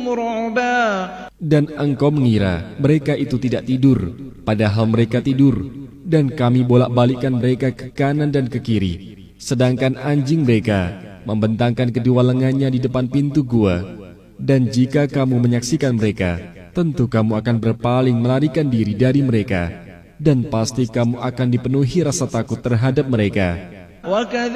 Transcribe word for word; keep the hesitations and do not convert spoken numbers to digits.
رعبا. Dan engkau mengira mereka itu tidak tidur, padahal mereka tidur, dan kami bolak-balikkan mereka ke kanan dan ke kiri. Sedangkan anjing mereka membentangkan kedua lengannya di depan pintu gua. Dan jika kamu menyaksikan mereka, tentu kamu akan berpaling melarikan diri dari mereka, dan pasti kamu akan dipenuhi rasa takut terhadap mereka.